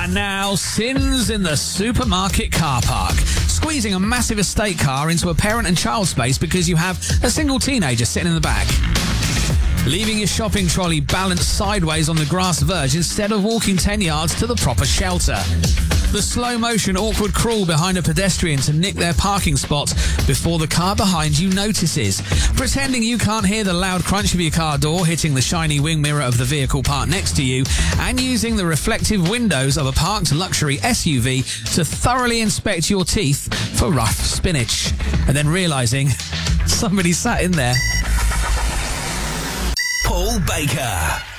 And now, sins in the supermarket car park. Squeezing a massive estate car into a parent and child space because you have a single teenager sitting in the back. Leaving your shopping trolley balanced sideways on the grass verge instead of walking 10 yards to the proper shelter. The slow-motion awkward crawl behind a pedestrian to nick their parking spot before the car behind you notices. Pretending you can't hear the loud crunch of your car door hitting the shiny wing mirror of the vehicle parked next to you, and using the reflective windows of a parked luxury SUV to thoroughly inspect your teeth for rough spinach. And then realising somebody sat in there. Paul Baker.